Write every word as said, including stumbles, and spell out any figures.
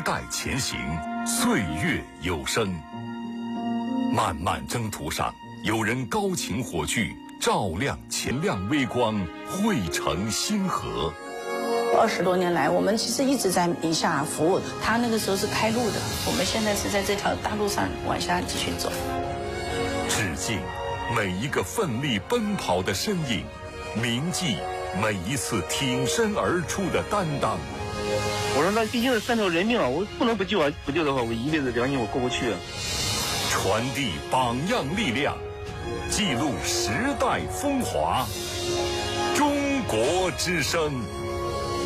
代前行，岁月有声。漫漫征途上，有人高擎火炬，照亮前亮微光，汇成星河。 二十多年来，我们其实一直在宁夏服务。他那个时候是开路的，我们现在是在这条大路上往下继续走。 致敬每一个奋力奔跑的身影，铭记每一次挺身而出的担当。 我说那毕竟是三条人命啊，我不能不救啊！不救的话，我一辈子良心我过不去啊。 传递榜样力量，记录时代风华。中国之声。